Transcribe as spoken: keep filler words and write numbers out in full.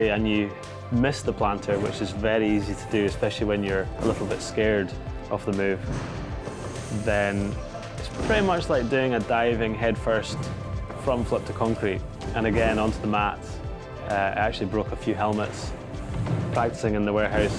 and you miss the planter, which is very easy to do, especially when you're a little bit scared of the move, then it's pretty much like doing a diving headfirst from flip to concrete. And again, onto the mat. Uh, I actually broke a few helmets practicing in the warehouse.